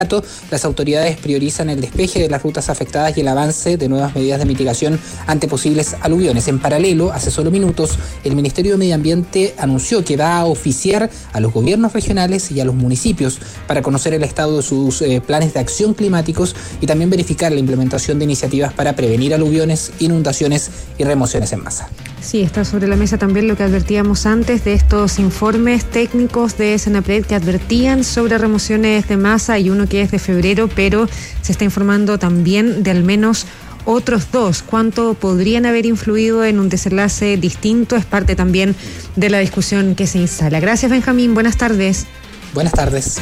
Las autoridades priorizan el despeje de las rutas afectadas y el avance de nuevas medidas de mitigación ante posibles aluviones. En paralelo, hace solo minutos, el Ministerio de Medio Ambiente anunció que va a oficiar a los gobiernos regionales y a los municipios para conocer el estado de sus planes de acción climáticos y también verificar la implementación de iniciativas para prevenir aluviones, inundaciones y remociones en masa. Sí, está sobre la mesa también lo que advertíamos antes de estos informes técnicos de Senapred que advertían sobre remociones de masa, y uno que es de febrero, pero se está informando también de al menos otros dos. ¿Cuánto podrían haber influido en un desenlace distinto? Es parte también de la discusión que se instala. Gracias, Benjamín. Buenas tardes. Buenas tardes.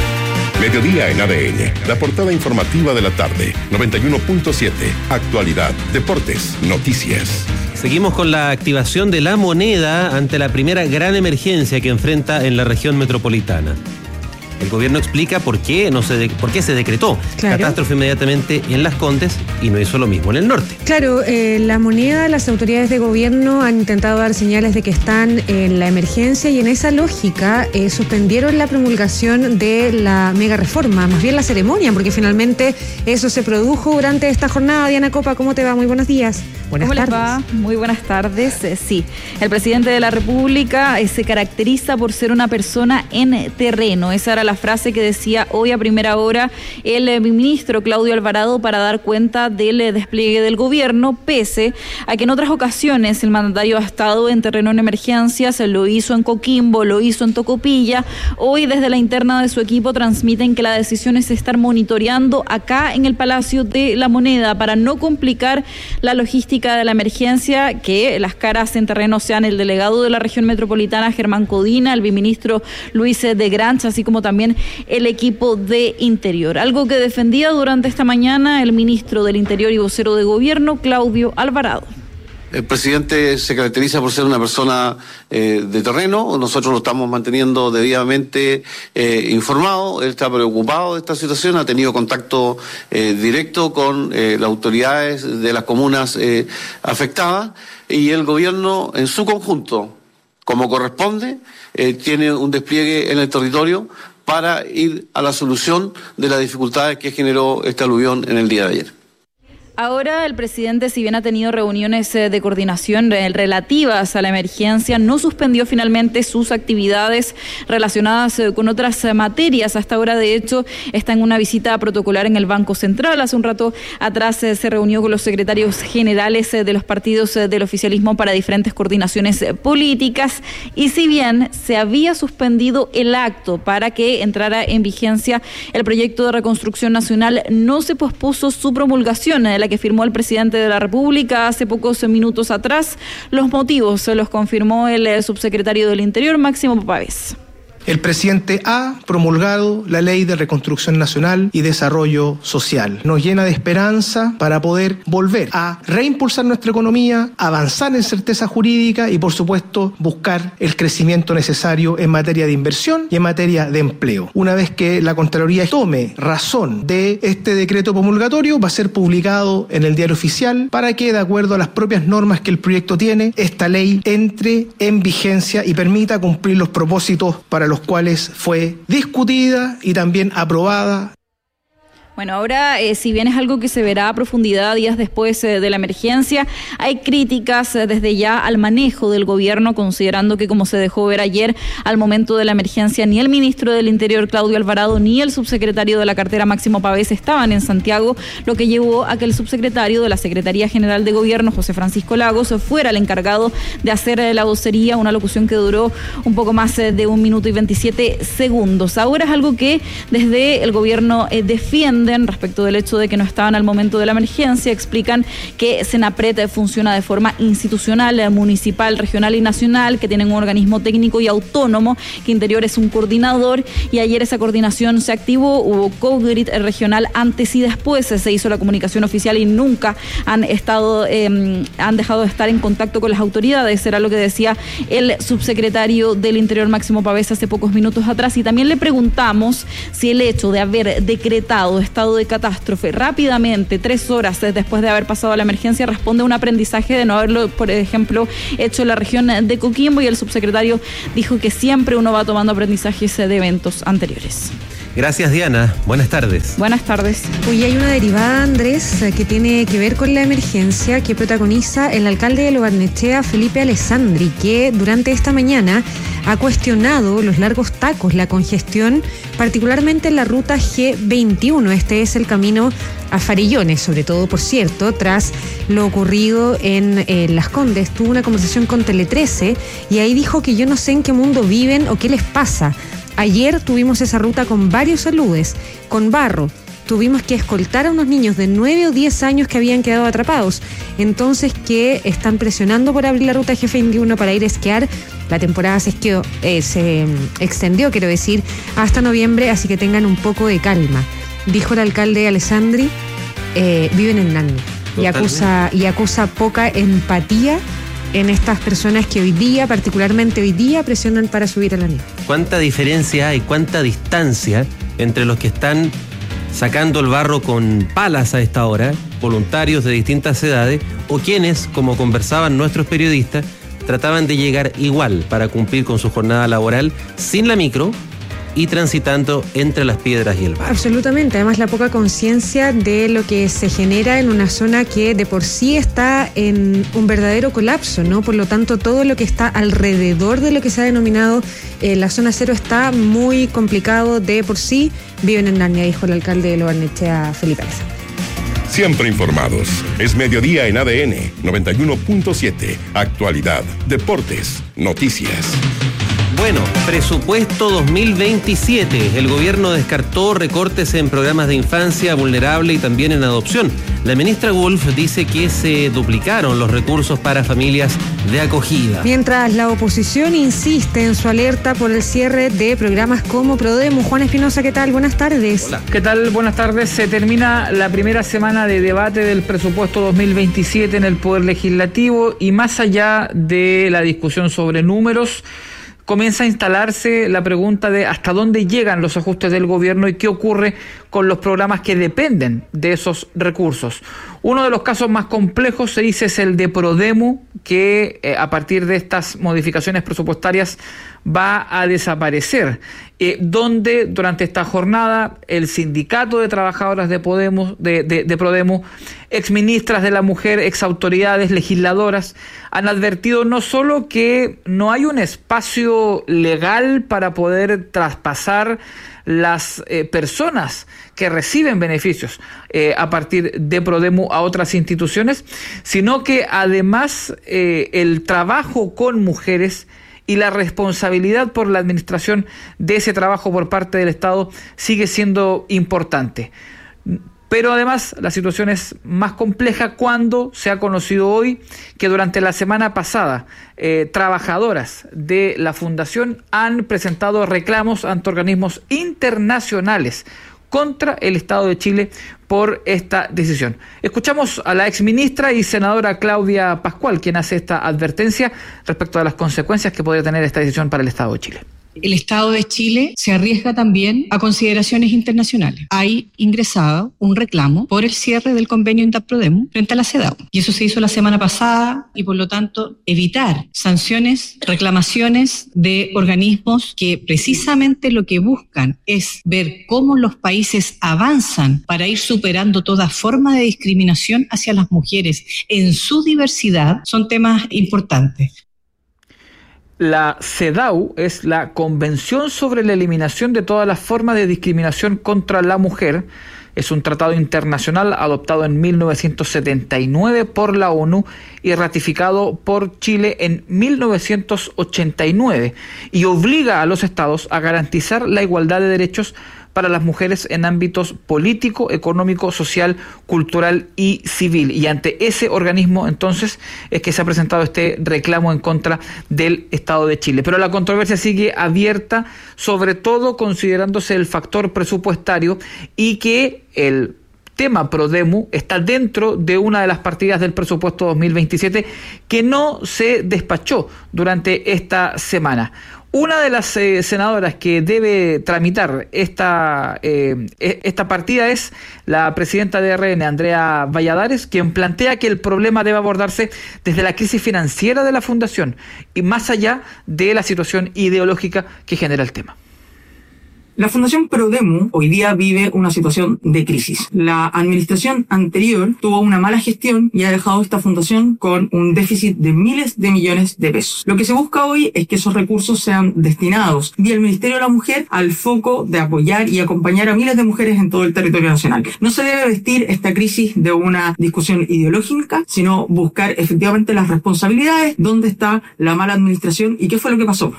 Mediodía en ADN, la portada informativa de la tarde, 91.7, actualidad, deportes, noticias. Seguimos con la activación de la moneda ante la primera gran emergencia que enfrenta en la región metropolitana. El gobierno explica por qué se decretó catástrofe inmediatamente en Las Condes y no hizo lo mismo en el norte. Claro, la moneda, las autoridades de gobierno han intentado dar señales de que están en la emergencia, y en esa lógica suspendieron la promulgación de la mega reforma, más bien la ceremonia, porque finalmente eso se produjo durante esta jornada. Diana Copa, ¿cómo te va? Muy buenos días. Buenas tardes. ¿Cómo les va? Muy buenas tardes. Sí, el presidente de la República se caracteriza por ser una persona en terreno. Esa era la frase que decía hoy a primera hora el ministro Claudio Alvarado para dar cuenta del despliegue del gobierno, pese a que en otras ocasiones el mandatario ha estado en terreno en emergencias. Lo hizo en Coquimbo, lo hizo en Tocopilla. Hoy desde la interna de su equipo transmiten que la decisión es estar monitoreando acá en el Palacio de la Moneda para no complicar la logística de la emergencia, que las caras en terreno sean el delegado de la región metropolitana Germán Codina, el viceministro Luis de Grancha, así como también el equipo de Interior. Algo que defendía durante esta mañana el ministro del Interior y vocero de gobierno, Claudio Alvarado. El presidente se caracteriza por ser una persona de terreno. Nosotros lo estamos manteniendo debidamente informado. Él está preocupado de esta situación, ha tenido contacto directo con las autoridades de las comunas afectadas, y el gobierno en su conjunto, como corresponde, tiene un despliegue en el territorio para ir a la solución de las dificultades que generó este aluvión en el día de ayer. Ahora el presidente, si bien ha tenido reuniones de coordinación relativas a la emergencia, no suspendió finalmente sus actividades relacionadas con otras materias. Hasta ahora, de hecho, está en una visita protocolar en el Banco Central. Hace un rato atrás se reunió con los secretarios generales de los partidos del oficialismo para diferentes coordinaciones políticas. Y si bien se había suspendido el acto para que entrara en vigencia el proyecto de reconstrucción nacional, no se pospuso su promulgación, la que firmó el presidente de la República hace pocos minutos atrás. Los motivos se los confirmó el subsecretario del Interior, Máximo Pavés. El presidente ha promulgado la Ley de Reconstrucción Nacional y Desarrollo Social. Nos llena de esperanza para poder volver a reimpulsar nuestra economía, avanzar en certeza jurídica y, por supuesto, buscar el crecimiento necesario en materia de inversión y en materia de empleo. Una vez que la Contraloría tome razón de este decreto promulgatorio, va a ser publicado en el Diario Oficial para que, de acuerdo a las propias normas que el proyecto tiene, esta ley entre en vigencia y permita cumplir los propósitos para los cuales fue discutida y también aprobada. Bueno, ahora, si bien es algo que se verá a profundidad días después de la emergencia, hay críticas desde ya al manejo del gobierno, considerando que, como se dejó ver ayer, al momento de la emergencia, ni el ministro del Interior, Claudio Alvarado, ni el subsecretario de la cartera, Máximo Pavés, estaban en Santiago, lo que llevó a que el subsecretario de la Secretaría General de Gobierno, José Francisco Lagos, fuera el encargado de hacer la vocería, una locución que duró un poco más de 1 minuto y 27 segundos. Ahora es algo que desde el gobierno defiende respecto del hecho de que no estaban al momento de la emergencia. Explican que Senapred funciona de forma institucional, municipal, regional y nacional, que tienen un organismo técnico y autónomo, que Interior es un coordinador, y ayer esa coordinación se activó, hubo co-grid regional antes y después, se hizo la comunicación oficial y nunca han dejado de estar en contacto con las autoridades. Era lo que decía el subsecretario del Interior, Máximo Pavés, hace pocos minutos atrás. Y también le preguntamos si el hecho de haber decretado estado de catástrofe rápidamente, 3 horas después de haber pasado la emergencia, responde a un aprendizaje de no haberlo, por ejemplo, hecho en la región de Coquimbo, y el subsecretario dijo que siempre uno va tomando aprendizajes de eventos anteriores. Gracias, Diana. Buenas tardes. Buenas tardes. Hoy hay una derivada, Andrés, que tiene que ver con la emergencia que protagoniza el alcalde de Lo Barnechea, Felipe Alessandri, que durante esta mañana ha cuestionado los largos tacos, la congestión, particularmente en la ruta G21. Este es el camino a Farillones, sobre todo, por cierto, tras lo ocurrido en Las Condes. Tuvo una conversación con Tele 13 y ahí dijo que yo no sé en qué mundo viven o qué les pasa. Ayer tuvimos esa ruta con varios aludes, con barro. Tuvimos que escoltar a unos niños de 9 o 10 años que habían quedado atrapados. Entonces, que están presionando por abrir la ruta G21 para ir a esquiar. La temporada se extendió, quiero decir, hasta noviembre, así que tengan un poco de calma. Dijo el alcalde Alessandri, viven en Narnia. Y acusa poca empatía en estas personas que hoy día, particularmente hoy día, presionan para subir a la nieve. ¿Cuánta diferencia hay, cuánta distancia entre los que están sacando el barro con palas a esta hora, voluntarios de distintas edades, o quienes, como conversaban nuestros periodistas, trataban de llegar igual para cumplir con su jornada laboral sin la micro y transitando entre las piedras y el barro? Absolutamente, además la poca conciencia de lo que se genera en una zona que de por sí está en un verdadero colapso, ¿no? Por lo tanto, todo lo que está alrededor de lo que se ha denominado la zona cero está muy complicado de por sí. Viven en Narnia, dijo el alcalde de Lo Barnechea, Felipe Alessandri. Siempre informados. Es mediodía en ADN 91.7. Actualidad, deportes, noticias. Bueno, presupuesto 2027. El gobierno descartó recortes en programas de infancia vulnerable y también en adopción. La ministra Wolf dice que se duplicaron los recursos para familias de acogida. Mientras la oposición insiste en su alerta por el cierre de programas como Prodemo. Juan Espinosa, ¿qué tal? Buenas tardes. Hola. ¿Qué tal? Buenas tardes. Se termina la primera semana de debate del presupuesto 2027 en el Poder Legislativo y más allá de la discusión sobre números, comienza a instalarse la pregunta de hasta dónde llegan los ajustes del gobierno y qué ocurre con los programas que dependen de esos recursos. Uno de los casos más complejos, se dice, es el de Prodemo, que a partir de estas modificaciones presupuestarias va a desaparecer, donde durante esta jornada el sindicato de trabajadoras de Prodemo, exministras de la mujer, exautoridades, legisladoras, han advertido no solo que no hay un espacio legal para poder traspasar las personas que reciben beneficios a partir de Prodemo a otras instituciones, sino que además el trabajo con mujeres y la responsabilidad por la administración de ese trabajo por parte del Estado sigue siendo importante. Pero además la situación es más compleja cuando se ha conocido hoy que durante la semana pasada trabajadoras de la Fundación han presentado reclamos ante organismos internacionales contra el Estado de Chile por esta decisión. Escuchamos a la exministra y senadora Claudia Pascual, quien hace esta advertencia respecto a las consecuencias que podría tener esta decisión para el Estado de Chile. El Estado de Chile se arriesga también a consideraciones internacionales. Hay ingresado un reclamo por el cierre del convenio Inter-Prodemo frente a la CEDAW. Y eso se hizo la semana pasada y, por lo tanto, evitar sanciones, reclamaciones de organismos que precisamente lo que buscan es ver cómo los países avanzan para ir superando toda forma de discriminación hacia las mujeres en su diversidad, son temas importantes. La CEDAW es la Convención sobre la Eliminación de todas las formas de discriminación contra la mujer. Es un tratado internacional adoptado en 1979 por la ONU y ratificado por Chile en 1989 y obliga a los estados a garantizar la igualdad de derechos para las mujeres en ámbitos político, económico, social, cultural y civil. Y ante ese organismo, entonces, es que se ha presentado este reclamo en contra del Estado de Chile. Pero la controversia sigue abierta, sobre todo considerándose el factor presupuestario y que el tema Prodemo está dentro de una de las partidas del presupuesto 2027 que no se despachó durante esta semana. Una de las senadoras que debe tramitar esta partida es la presidenta de RN, Andrea Valladares, quien plantea que el problema debe abordarse desde la crisis financiera de la Fundación y más allá de la situación ideológica que genera el tema. La Fundación Prodemu hoy día vive una situación de crisis. La administración anterior tuvo una mala gestión y ha dejado esta fundación con un déficit de miles de millones de pesos. Lo que se busca hoy es que esos recursos sean destinados vía el Ministerio de la Mujer al foco de apoyar y acompañar a miles de mujeres en todo el territorio nacional. No se debe vestir esta crisis de una discusión ideológica, sino buscar efectivamente las responsabilidades, dónde está la mala administración y qué fue lo que pasó.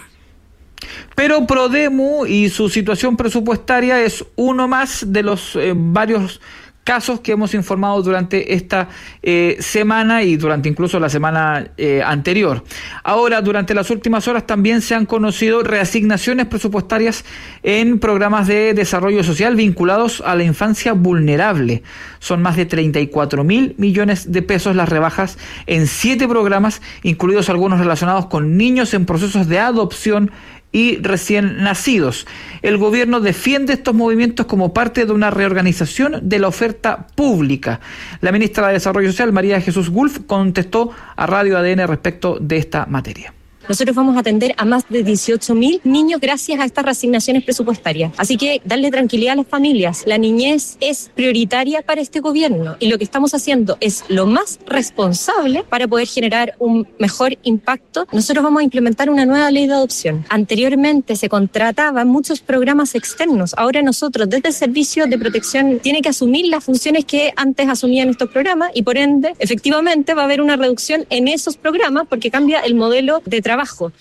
Pero Prodemu y su situación presupuestaria es uno más de los varios casos que hemos informado durante esta semana y durante incluso la semana anterior. Ahora, durante las últimas horas también se han conocido reasignaciones presupuestarias en programas de desarrollo social vinculados a la infancia vulnerable. Son más de 34.000 millones de pesos las rebajas en 7 programas, incluidos algunos relacionados con niños en procesos de adopción y recién nacidos. El gobierno defiende estos movimientos como parte de una reorganización de la oferta pública. La ministra de Desarrollo Social, María Jesús Gulf, contestó a Radio ADN respecto de esta materia. Nosotros vamos a atender a más de 18.000 niños gracias a estas reasignaciones presupuestarias. Así que darle tranquilidad a las familias. La niñez es prioritaria para este gobierno y lo que estamos haciendo es lo más responsable para poder generar un mejor impacto. Nosotros vamos a implementar una nueva ley de adopción. Anteriormente se contrataban muchos programas externos. Ahora nosotros, desde el Servicio de Protección, tiene que asumir las funciones que antes asumían estos programas y por ende, efectivamente, va a haber una reducción en esos programas porque cambia el modelo de trabajo.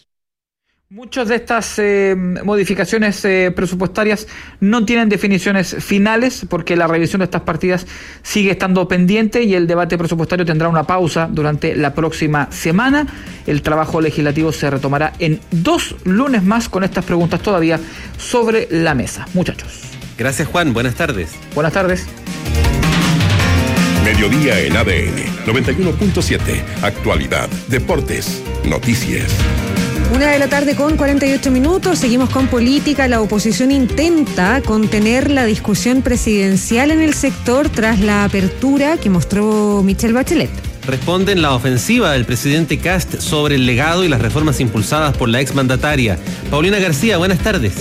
Muchas de estas modificaciones presupuestarias no tienen definiciones finales porque la revisión de estas partidas sigue estando pendiente y el debate presupuestario tendrá una pausa durante la próxima semana. El trabajo legislativo se retomará en 2 lunes más con estas preguntas todavía sobre la mesa. Muchachos. Gracias, Juan. Buenas tardes. Buenas tardes. Mediodía en ADN 91.7. Actualidad, deportes, noticias. 1:48 p.m. Seguimos con política. La oposición intenta contener la discusión presidencial en el sector tras la apertura que mostró Michelle Bachelet. Responden la ofensiva del presidente Kast sobre el legado y las reformas impulsadas por la exmandataria. Paulina García, buenas tardes.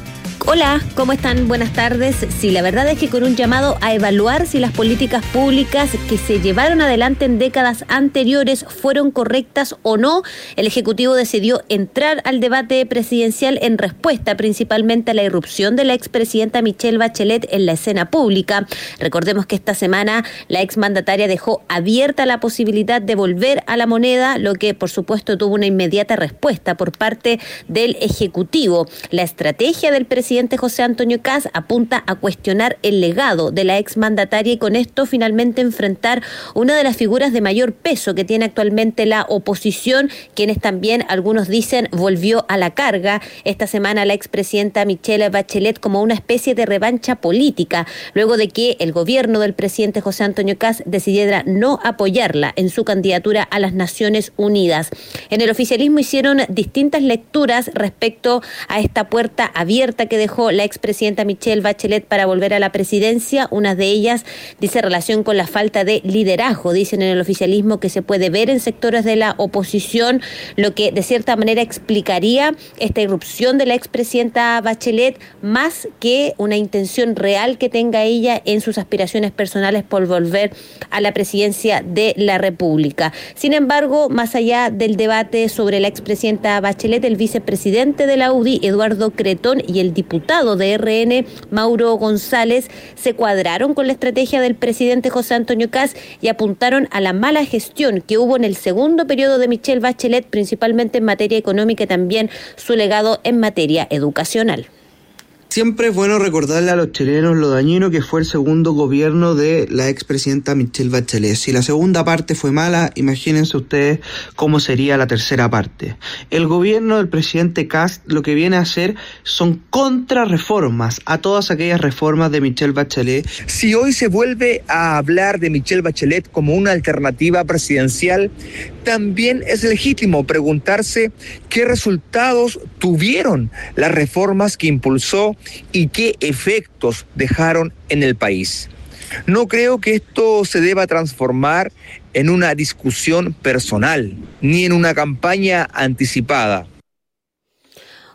Hola, ¿cómo están? Buenas tardes. Sí, la verdad es que con un llamado a evaluar si las políticas públicas que se llevaron adelante en décadas anteriores fueron correctas o no, el Ejecutivo decidió entrar al debate presidencial en respuesta principalmente a la irrupción de la expresidenta Michelle Bachelet en la escena pública. Recordemos que esta semana la exmandataria dejó abierta la posibilidad de volver a la moneda, lo que por supuesto tuvo una inmediata respuesta por parte del Ejecutivo. La estrategia del presidente José Antonio Kast apunta a cuestionar el legado de la exmandataria y con esto finalmente enfrentar una de las figuras de mayor peso que tiene actualmente la oposición, quienes también, algunos dicen, volvió a la carga esta semana la expresidenta Michelle Bachelet como una especie de revancha política, luego de que el gobierno del presidente José Antonio Kast decidiera no apoyarla en su candidatura a las Naciones Unidas. En el oficialismo hicieron distintas lecturas respecto a esta puerta abierta que dejó la expresidenta Michelle Bachelet para volver a la presidencia. Una de ellas dice relación con la falta de liderazgo, dicen en el oficialismo, que se puede ver en sectores de la oposición, lo que de cierta manera explicaría esta irrupción de la expresidenta Bachelet, más que una intención real que tenga ella en sus aspiraciones personales por volver a la presidencia de la República. Sin embargo, más allá del debate sobre la expresidenta Bachelet, el vicepresidente de la UDI, Eduardo Cretón, y el diputado de RN, Mauro González, se cuadraron con la estrategia del presidente José Antonio Kast y apuntaron a la mala gestión que hubo en el segundo periodo de Michelle Bachelet, principalmente en materia económica y también su legado en materia educacional. Siempre es bueno recordarle a los chilenos lo dañino que fue el segundo gobierno de la expresidenta Michelle Bachelet. Si la segunda parte fue mala, imagínense ustedes cómo sería la tercera parte. El gobierno del presidente Kast lo que viene a hacer son contrarreformas a todas aquellas reformas de Michelle Bachelet. Si hoy se vuelve a hablar de Michelle Bachelet como una alternativa presidencial, también es legítimo preguntarse qué resultados tuvieron las reformas que impulsó y qué efectos dejaron en el país. No creo que esto se deba transformar en una discusión personal, ni en una campaña anticipada.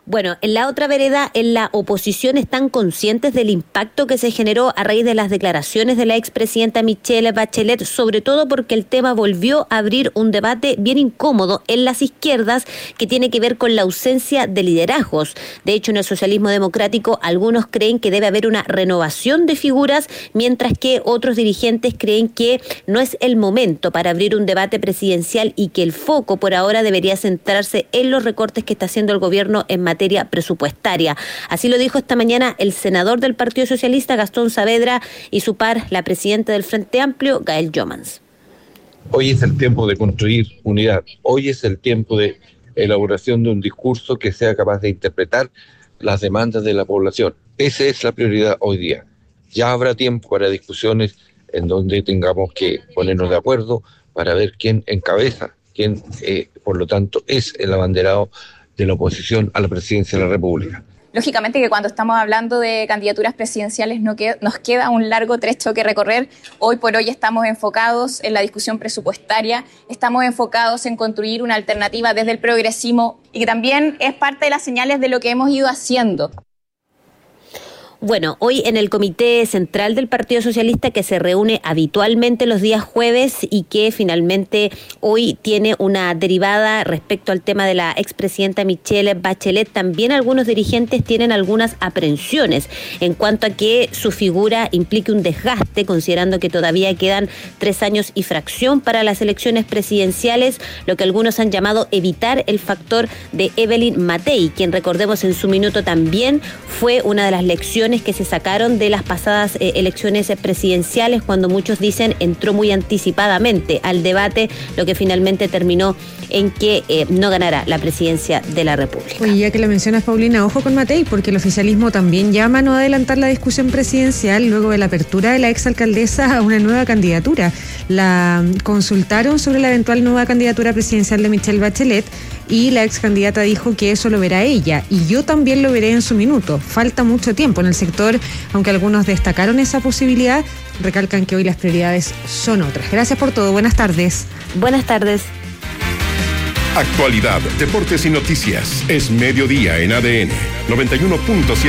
Bueno, en la otra vereda, en la oposición están conscientes del impacto que se generó a raíz de las declaraciones de la expresidenta Michelle Bachelet, sobre todo porque el tema volvió a abrir un debate bien incómodo en las izquierdas que tiene que ver con la ausencia de liderazgos. De hecho, en el socialismo democrático algunos creen que debe haber una renovación de figuras, mientras que otros dirigentes creen que no es el momento para abrir un debate presidencial y que el foco por ahora debería centrarse en los recortes que está haciendo el gobierno en materia presupuestaria. Así lo dijo esta mañana el senador del Partido Socialista, Gastón Saavedra, y su par, la presidenta del Frente Amplio, Gael Jomans. Hoy es el tiempo de construir unidad. Hoy es el tiempo de elaboración de un discurso que sea capaz de interpretar las demandas de la población. Esa es la prioridad hoy día. Ya habrá tiempo para discusiones en donde tengamos que ponernos de acuerdo para ver quién encabeza, quién, por lo tanto, es el abanderado de la oposición a la presidencia de la República. Lógicamente que cuando estamos hablando de candidaturas presidenciales nos queda un largo trecho que recorrer. Hoy por hoy estamos enfocados en la discusión presupuestaria, estamos enfocados en construir una alternativa desde el progresismo y que también es parte de las señales de lo que hemos ido haciendo. Bueno, hoy en el Comité Central del Partido Socialista, que se reúne habitualmente los días jueves y que finalmente hoy tiene una derivada respecto al tema de la expresidenta Michelle Bachelet, también algunos dirigentes tienen algunas aprehensiones en cuanto a que su figura implique un desgaste, considerando que todavía quedan 3 años y fracción para las elecciones presidenciales, lo que algunos han llamado evitar el factor de Evelyn Matei, quien, recordemos, en su minuto también fue una de las lecciones que se sacaron de las pasadas elecciones presidenciales, cuando muchos dicen entró muy anticipadamente al debate, lo que finalmente terminó en que no ganara la presidencia de la República. Oye, ya que la mencionas, Paulina, ojo con Matei, porque el oficialismo también llama a no adelantar la discusión presidencial luego de la apertura de la exalcaldesa a una nueva candidatura. La consultaron sobre la eventual nueva candidatura presidencial de Michelle Bachelet y la ex candidata dijo que eso lo verá ella, y yo también lo veré en su minuto. Falta mucho tiempo en el sector, aunque algunos destacaron esa posibilidad, recalcan que hoy las prioridades son otras. Gracias por todo, buenas tardes. Buenas tardes. Actualidad, deportes y noticias. Es mediodía en ADN 91.7.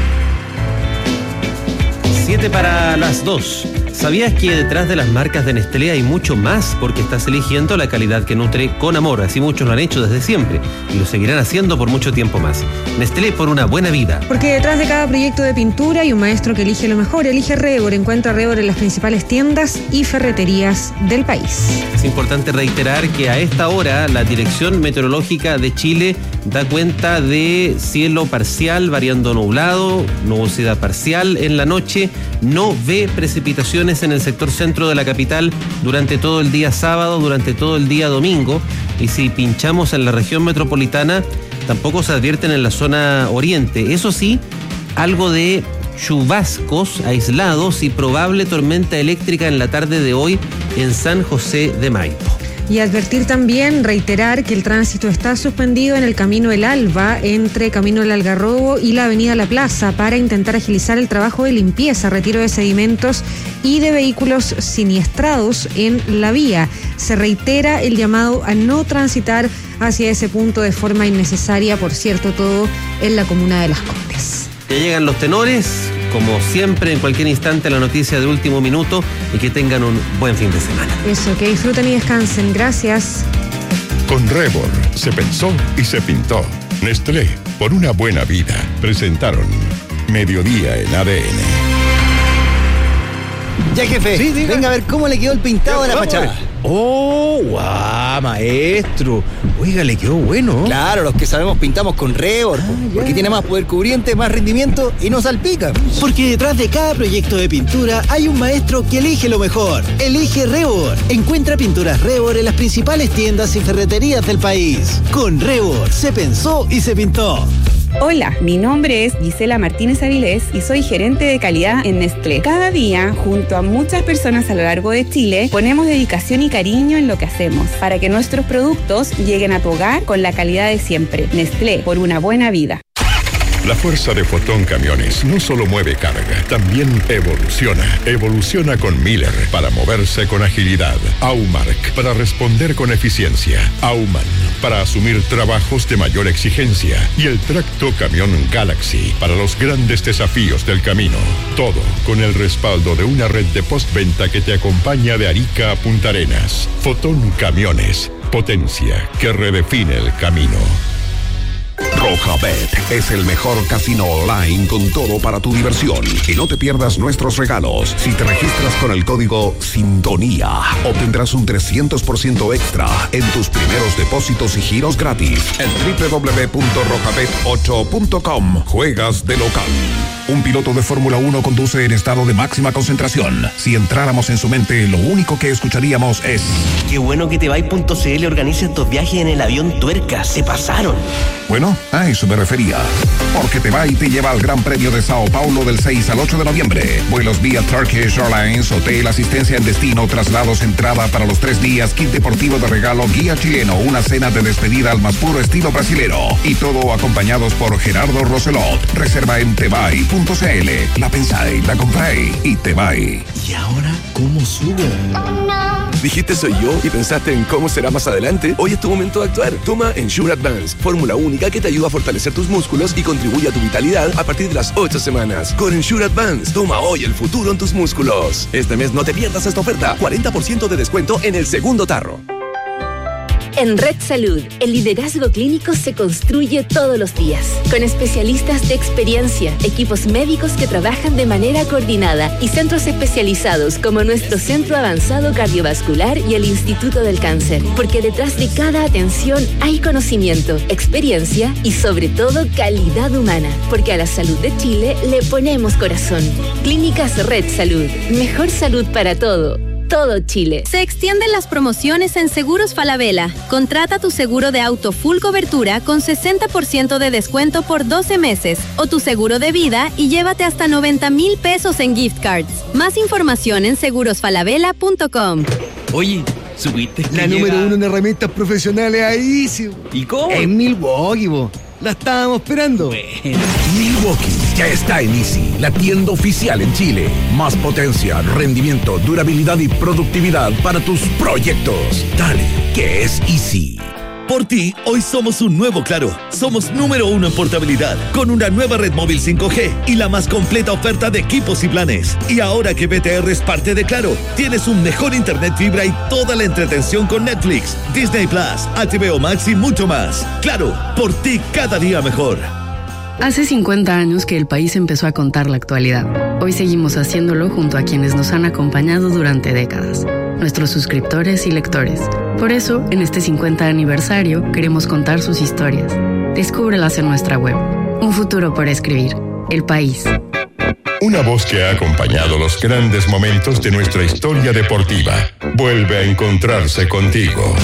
7 para las 2. ¿Sabías que detrás de las marcas de Nestlé hay mucho más? Porque estás eligiendo la calidad que nutre con amor. Así muchos lo han hecho desde siempre y lo seguirán haciendo por mucho tiempo más. Nestlé, por una buena vida. Porque detrás de cada proyecto de pintura hay un maestro que elige lo mejor. Elige Rebor. Encuentra Rebor en las principales tiendas y ferreterías del país. Es importante reiterar que a esta hora la Dirección Meteorológica de Chile da cuenta de cielo parcial, variando nublado, nubosidad parcial en la noche. No ve precipitaciones en el sector centro de la capital durante todo el día sábado, durante todo el día domingo, y si pinchamos en la región metropolitana tampoco se advierten en la zona oriente. Eso sí, algo de chubascos aislados y probable tormenta eléctrica en la tarde de hoy en San José de Maipo. Y advertir también, reiterar que el tránsito está suspendido en el Camino El Alba, entre Camino El Algarrobo y la Avenida La Plaza, para intentar agilizar el trabajo de limpieza, retiro de sedimentos y de vehículos siniestrados en la vía. Se reitera el llamado a no transitar hacia ese punto de forma innecesaria, por cierto, todo en la comuna de Las Condes. Ya llegan los tenores, como siempre, en cualquier instante la noticia de último minuto, y que tengan un buen fin de semana. Eso, que disfruten y descansen. Gracias. Con Rebor se pensó y se pintó. Nestlé, por una buena vida. Presentaron Mediodía en ADN. Ya, jefe, sí, venga a ver cómo le quedó el pintado de la fachada. ¡Oh, guau, maestro! Oiga, le quedó bueno. Claro, los que sabemos pintamos con Rebor, porque tiene más poder cubriente, más rendimiento y no salpica. Porque detrás de cada proyecto de pintura hay un maestro que elige lo mejor. Elige Rebor. Encuentra pinturas Rebor en las principales tiendas y ferreterías del país. Con Rebor se pensó y se pintó. Hola, mi nombre es Gisela Martínez Avilés y soy gerente de calidad en Nestlé. Cada día, junto a muchas personas a lo largo de Chile, ponemos dedicación y cariño en lo que hacemos para que nuestros productos lleguen a tu hogar con la calidad de siempre. Nestlé, por una buena vida. La fuerza de Fotón Camiones no solo mueve carga, también evoluciona. Evoluciona con Miller para moverse con agilidad. Aumark para responder con eficiencia. Auman para asumir trabajos de mayor exigencia. Y el Tracto Camión Galaxy para los grandes desafíos del camino. Todo con el respaldo de una red de postventa que te acompaña de Arica a Punta Arenas. Fotón Camiones. Potencia que redefine el camino. Rojabet es el mejor casino online con todo para tu diversión. Y no te pierdas nuestros regalos. Si te registras con el código SINTONÍA, obtendrás un 300% extra en tus primeros depósitos y giros gratis en www.rojabet8.com. Juegas de local. Un piloto de Fórmula 1 conduce en estado de máxima concentración. Si entráramos en su mente, lo único que escucharíamos es: qué bueno que Tebay.cl organiza estos viajes en el avión Tuerca. Se pasaron. Bueno, a eso me refería. Porque Tebay te lleva al Gran Premio de Sao Paulo del 6 al 8 de noviembre. Vuelos vía Turkish Airlines, hotel, asistencia en destino, traslados, entrada para los 3 días, kit deportivo de regalo, guía chileno, una cena de despedida al más puro estilo brasilero. Y todo acompañados por Gerardo Roselot. Reserva en Tebay.cl. La pensáis, la compráis y Tebay. ¿Y ahora cómo subo? Oh, no. ¿Dijiste soy yo y pensaste en cómo será más adelante? Hoy es tu momento de actuar. Toma Ensure Advance, fórmula única que te ayuda a fortalecer tus músculos y contribuye a tu vitalidad a partir de las 8 semanas. Con Ensure Advance, toma hoy el futuro en tus músculos. Este mes no te pierdas esta oferta. 40% de descuento en el segundo tarro. En Red Salud, el liderazgo clínico se construye todos los días, con especialistas de experiencia, equipos médicos que trabajan de manera coordinada y centros especializados como nuestro Centro Avanzado Cardiovascular y el Instituto del Cáncer, porque detrás de cada atención hay conocimiento, experiencia y sobre todo calidad humana, porque a la salud de Chile le ponemos corazón. Clínicas Red Salud, mejor salud para todo Chile. Se extienden las promociones en Seguros Falabella. Contrata tu seguro de auto full cobertura con 60% de descuento por 12 meses o tu seguro de vida y llévate hasta 90,000 pesos en gift cards. Más información en segurosfalabella.com. Oye, ¿supiste que la número 1 en herramientas profesionales ahí? Sí. ¿Y cómo? En Milwaukee, bo. La estábamos esperando. Bueno. Milwaukee ya está en Easy, la tienda oficial en Chile. Más potencia, rendimiento, durabilidad y productividad para tus proyectos. Dale, que es Easy. Por ti, hoy somos un nuevo Claro. Somos número 1 en portabilidad, con una nueva red móvil 5G y la más completa oferta de equipos y planes. Y ahora que BTR es parte de Claro, tienes un mejor internet fibra y toda la entretención con Netflix, Disney Plus, HBO Max y mucho más. Claro, por ti cada día mejor. Hace 50 años que el país empezó a contar la actualidad. Hoy seguimos haciéndolo junto a quienes nos han acompañado durante décadas, nuestros suscriptores y lectores. Por eso, en este 50 aniversario, queremos contar sus historias. Descúbrelas en nuestra web. Un futuro por escribir. El País. Una voz que ha acompañado los grandes momentos de nuestra historia deportiva. Vuelve a encontrarse contigo.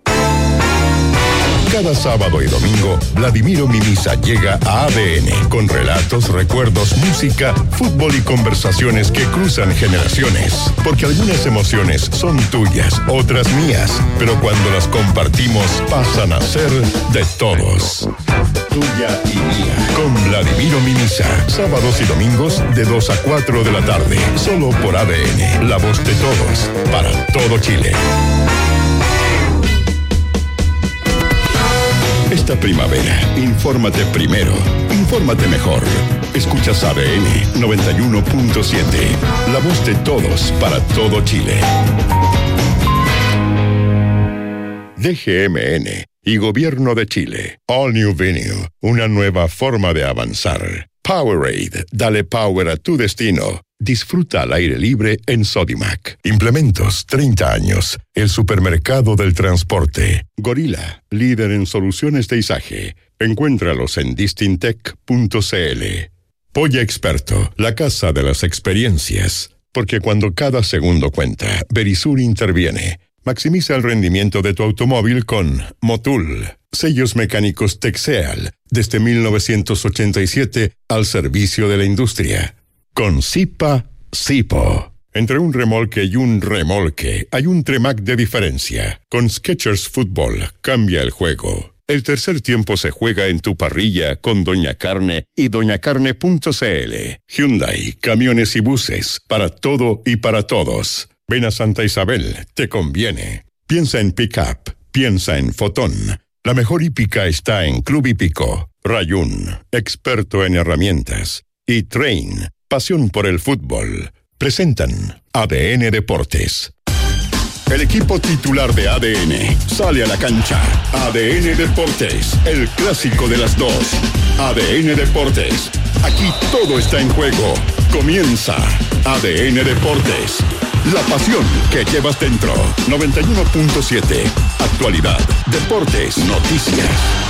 Cada sábado y domingo, Vladimiro Mimisa llega a ADN con relatos, recuerdos, música, fútbol y conversaciones que cruzan generaciones. Porque algunas emociones son tuyas, otras mías, pero cuando las compartimos pasan a ser de todos. Tuya y mía. Con Vladimiro Mimisa, sábados y domingos de 2 a 4 de la tarde. Solo por ADN, la voz de todos, para todo Chile. Esta primavera, infórmate primero, infórmate mejor. Escuchas ADN 91.7, la voz de todos para todo Chile. DGMN y Gobierno de Chile. All New Venue, una nueva forma de avanzar. Powerade, dale power a tu destino. Disfruta al aire libre en Sodimac. Implementos, 30 años. El supermercado del transporte. Gorila, líder en soluciones de izaje. Encuéntralos en distintec.cl. Polla Experto, la casa de las experiencias. Porque cuando cada segundo cuenta, Verisur interviene. Maximiza el rendimiento de tu automóvil con Motul. Sellos mecánicos Texeal, desde 1987 al servicio de la industria. Con Zipa, Zipo. Entre un remolque y un remolque hay un Tremac de diferencia. Con Skechers Fútbol, cambia el juego. El tercer tiempo se juega en tu parrilla con Doña Carne y doñacarne.cl. Hyundai, camiones y buses, para todo y para todos. Ven a Santa Isabel, te conviene. Piensa en pick-up, piensa en Fotón. La mejor hípica está en Club Hípico. Rayún, experto en herramientas. Y Train, pasión por el fútbol. Presentan ADN Deportes. El equipo titular de ADN sale a la cancha. ADN Deportes, el clásico de las dos. ADN Deportes, aquí todo está en juego. Comienza ADN Deportes, la pasión que llevas dentro. 91.7, actualidad, deportes, noticias.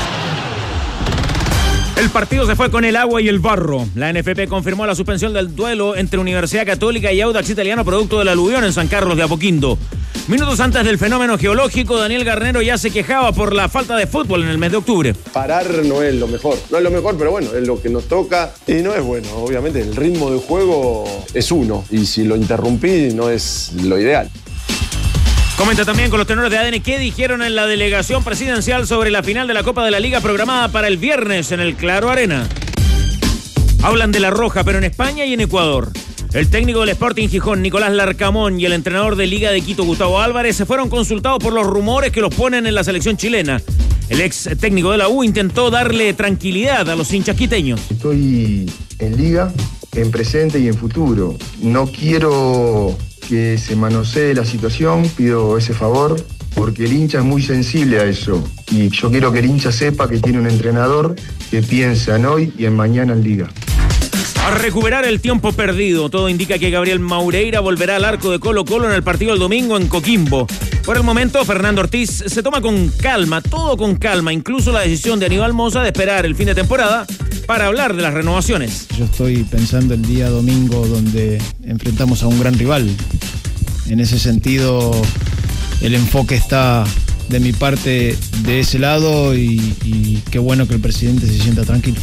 El partido se fue con el agua y el barro. La NFP confirmó la suspensión del duelo entre Universidad Católica y Audax Italiano producto del aluvión en San Carlos de Apoquindo. Minutos antes del fenómeno geológico, Daniel Garnero ya se quejaba por la falta de fútbol en el mes de octubre. Parar no es lo mejor. No es lo mejor, pero bueno, es lo que nos toca y no es bueno. Obviamente el ritmo de juego es uno y si lo interrumpí no es lo ideal. Comenta también con los tenores de ADN qué dijeron en la delegación presidencial sobre la final de la Copa de la Liga programada para el viernes en el Claro Arena. Hablan de La Roja, pero en España y en Ecuador. El técnico del Sporting Gijón, Nicolás Larcamón, y el entrenador de Liga de Quito, Gustavo Álvarez, se fueron consultados por los rumores que los ponen en la selección chilena. El ex técnico de la U intentó darle tranquilidad a los hinchas quiteños. Estoy en Liga, en presente y en futuro. No quiero que se manosee la situación, pido ese favor, porque el hincha es muy sensible a eso. Y yo quiero que el hincha sepa que tiene un entrenador que piensa en hoy y en mañana en Liga. A recuperar el tiempo perdido, todo indica que Gabriel Maureira volverá al arco de Colo-Colo en el partido del domingo en Coquimbo. Por el momento, Fernando Ortiz se toma con calma, todo con calma, incluso la decisión de Aníbal Mosa de esperar el fin de temporada para hablar de las renovaciones. Yo estoy pensando el día domingo donde enfrentamos a un gran rival. En ese sentido, el enfoque está de mi parte de ese lado y qué bueno que el presidente se sienta tranquilo.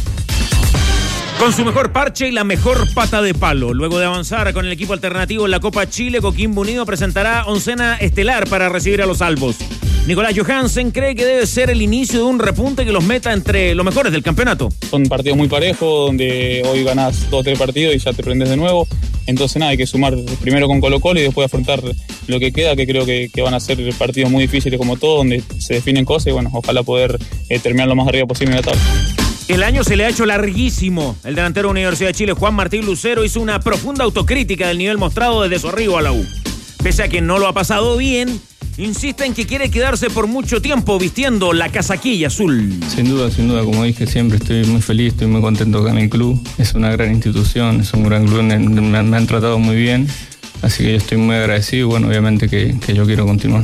Con su mejor parche y la mejor pata de palo. Luego de avanzar con el equipo alternativo en la Copa Chile, Coquimbo Unido presentará oncena estelar para recibir a los albos. Nicolás Johansen cree que debe ser el inicio de un repunte que los meta entre los mejores del campeonato. Son partidos muy parejos, donde hoy ganás 2 o 3 partidos y ya te prendes de nuevo. Entonces nada, hay que sumar primero con Colo-Colo y después afrontar lo que queda, que creo que van a ser partidos muy difíciles como todos, donde se definen cosas y bueno, ojalá poder terminar lo más arriba posible en la tabla. El año se le ha hecho larguísimo. El delantero de Universidad de Chile, Juan Martín Lucero, hizo una profunda autocrítica del nivel mostrado desde su arribo a la U. Pese a que no lo ha pasado bien, insiste en que quiere quedarse por mucho tiempo vistiendo la casaquilla azul. Sin duda, como dije siempre, estoy muy feliz, estoy muy contento acá en el club. Es una gran institución, es un gran club, me han tratado muy bien, así que yo estoy muy agradecido y bueno, obviamente que yo quiero continuar.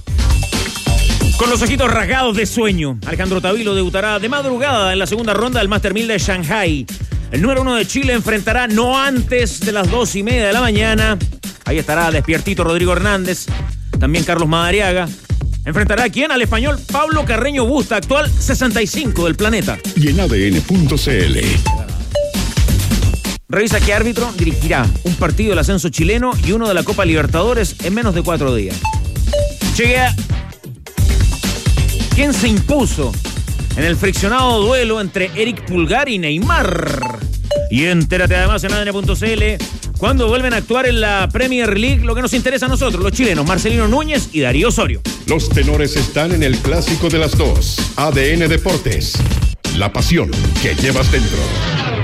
Con los ojitos rasgados de sueño, Alejandro Tavilo debutará de madrugada en la segunda ronda del Master 1000 de Shanghai. El número 1 de Chile enfrentará no antes de las 2:30 de la mañana. Ahí estará despiertito Rodrigo Hernández, también Carlos Madariaga. ¿Enfrentará a quién? Al español Pablo Carreño Busta, actual 65 del planeta. Y en ADN.cl. Revisa qué árbitro dirigirá un partido del ascenso chileno y uno de la Copa Libertadores en menos de 4 días. Llega ¿quién se impuso en el friccionado duelo entre Eric Pulgar y Neymar? Y entérate además en ADN.cl cuando vuelven a actuar en la Premier League lo que nos interesa a nosotros, los chilenos, Marcelino Núñez y Darío Osorio. Los tenores están en el clásico de las dos. ADN Deportes, la pasión que llevas dentro.